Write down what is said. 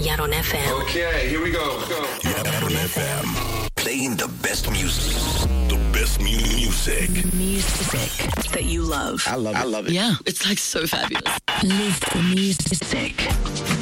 Yaron FM. Okay, here we go. Yaron FM. Playing the best music. The best music. Music that you love. I love it. Yeah, it's like so fabulous. Live the music.